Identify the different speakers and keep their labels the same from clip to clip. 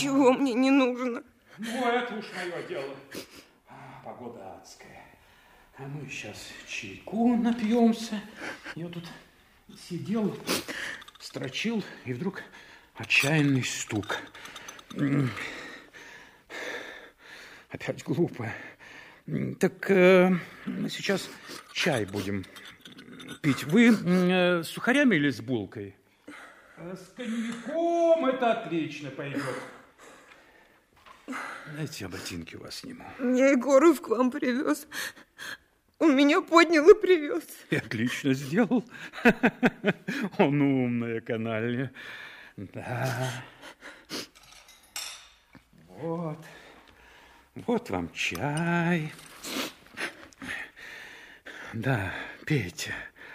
Speaker 1: Ничего мне не нужно.
Speaker 2: Ну, это уж мое дело. Погода адская. А мы сейчас чайку напьемся. Я тут сидел, строчил, и вдруг отчаянный стук. Опять глупо. Так мы сейчас чай будем пить. Вы с сухарями или с булкой? С коньяком это отлично пойдет. Дайте я ботинки у вас сниму.
Speaker 1: Я Егоров к вам привез. Он меня поднял и привез.
Speaker 2: И отлично сделал. Он умная каналья. Да. Вот. Вот вам чай. Да, пейте.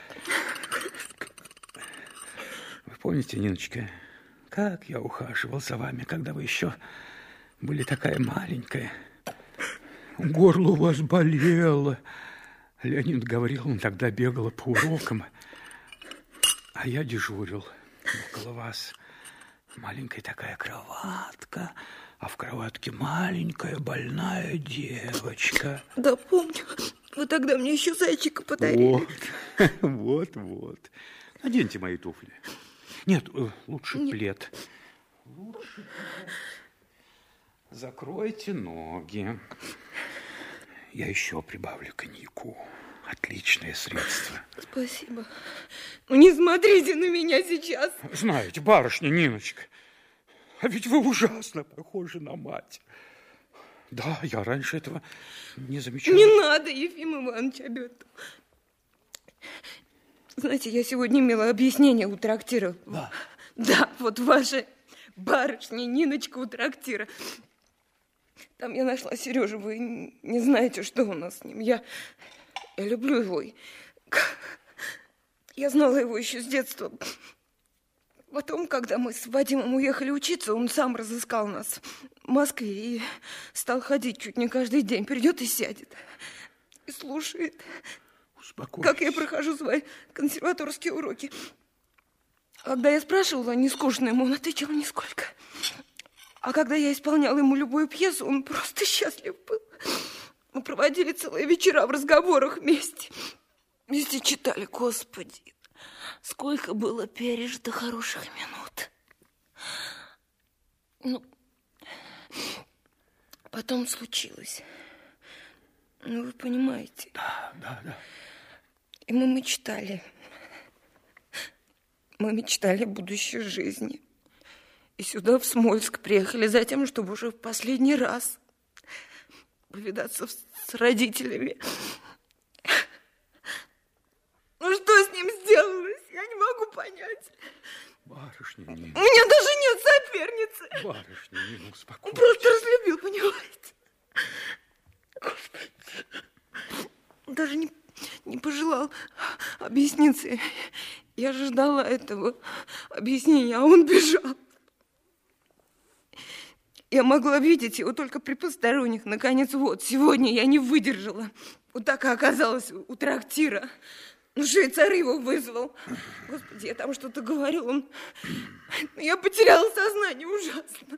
Speaker 2: Вы помните, Ниночка, как я ухаживал за вами, когда вы еще были такая маленькая? Горло у вас болело. Леонид говорил, он тогда бегала по урокам, а я дежурил около вас. Маленькая такая кроватка, а в кроватке маленькая больная девочка.
Speaker 1: Да, помню. Вы тогда мне еще зайчика подарили.
Speaker 2: Вот. Наденьте мои туфли. Нет, лучше плед. Лучше плед. Закройте ноги. Я еще прибавлю коньяку. Отличное средство.
Speaker 1: Спасибо. Ну, не смотрите на меня сейчас.
Speaker 2: Знаете, барышня Ниночка, а ведь вы ужасно похожи на мать. Да, я раньше этого не замечал.
Speaker 1: Не надо, Ефим Иванович, об этом. Знаете, я сегодня имела объяснение у трактира.
Speaker 2: Да.
Speaker 1: Да, вот ваша барышня Ниночка у трактира. Там я нашла Сережу. Вы не знаете, что у нас с ним. Я люблю его. Я знала его еще с детства. Потом, когда мы с Вадимом уехали учиться, он сам разыскал нас в Москве и стал ходить чуть не каждый день. Придет и сядет. И слушает.
Speaker 2: Успокойтесь.
Speaker 1: Как я прохожу свои консерваторские уроки. Когда я спрашивала, не скучно ему, он отвечал нисколько. А когда я исполняла ему любую пьесу, он просто счастлив был. Мы проводили целые вечера в разговорах вместе. Вместе читали. Господи, сколько было пережито хороших минут. Ну, потом случилось. Ну, вы понимаете.
Speaker 2: Да.
Speaker 1: И мы мечтали. Мы мечтали о будущей жизни. И сюда, в Смольск, приехали за тем, чтобы уже в последний раз повидаться с родителями. Ну, что с ним сделалось? Я не могу понять.
Speaker 2: Барышня Нина.
Speaker 1: У меня даже нет соперницы.
Speaker 2: Барышня Нина, успокойтесь.
Speaker 1: Он просто разлюбил, понимаете? Господи. Он даже не пожелал объясниться. Я же ждала этого объяснения, а он бежал. Я могла видеть его только при посторонних. Наконец, вот, сегодня я не выдержала. Вот так и оказалась у трактира. Ну, швейцар его вызвал. Господи, я там что-то говорил. Я потеряла сознание ужасно.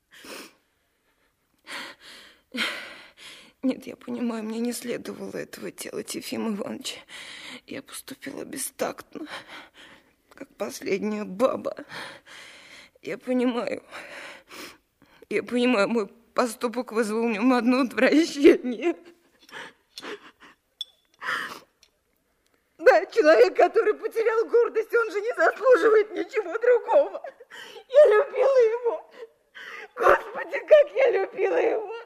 Speaker 1: Нет, я понимаю, мне не следовало этого делать, Ефим Иванович. Я поступила бестактно, как последняя баба. Я понимаю, мой поступок вызвал в нем одно отвращение. Да, человек, который потерял гордость, он же не заслуживает ничего другого. Я любила его. Господи, как я любила его.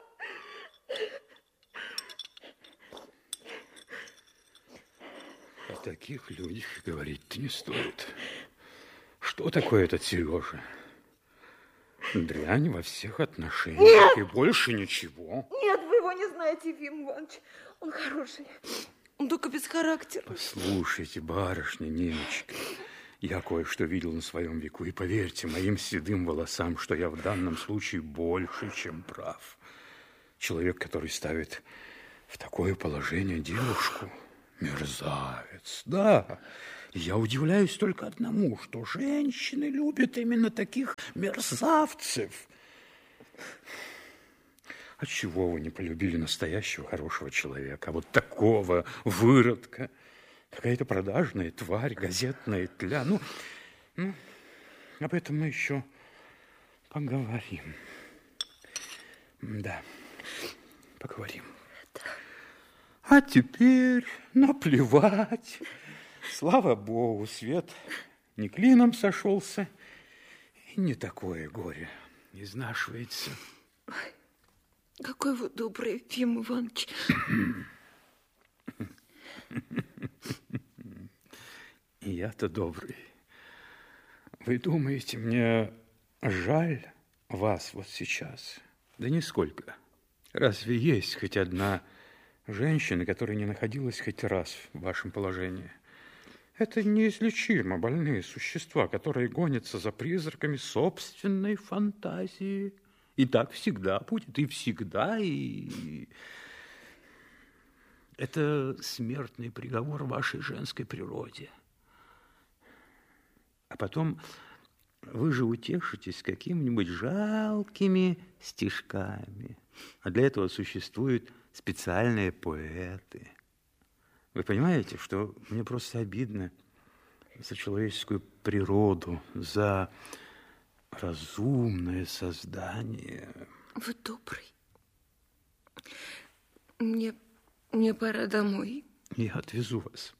Speaker 2: О таких людях говорить-то не стоит. Что такое этот Сережа? Дрянь во всех отношениях. Нет! И больше ничего.
Speaker 1: Нет, вы его не знаете, Ефим Иванович. Он хороший. Он только без характера.
Speaker 2: Послушайте, барышня Ниночка, я кое-что видел на своем веку. И поверьте моим седым волосам, что я в данном случае больше, чем прав. Человек, который ставит в такое положение девушку, мерзавец. Да, я удивляюсь только одному, что женщины любят именно таких мерзавцев. А чего вы не полюбили настоящего хорошего человека? Вот такого выродка. Какая-то продажная тварь, газетная тля. Ну, об этом мы еще поговорим. Да, поговорим. А теперь наплевать. Слава Богу, свет не клином сошелся, и не такое горе изнашивается.
Speaker 1: Ой, какой вы добрый, Ефим Иванович.
Speaker 2: Я-то добрый. Вы думаете, мне жаль вас вот сейчас? Да нисколько. Разве есть хоть одна женщина, которая не находилась хоть раз в вашем положении? Это неизлечимо больные существа, которые гонятся за призраками собственной фантазии. И так всегда будет, и всегда, и... Это смертный приговор вашей женской природе. А потом вы же утешитесь какими-нибудь жалкими стишками. А для этого существуют специальные поэты. Вы понимаете, что мне просто обидно за человеческую природу, за разумное создание.
Speaker 1: Вы добрый. Мне пора домой.
Speaker 2: Я отвезу вас.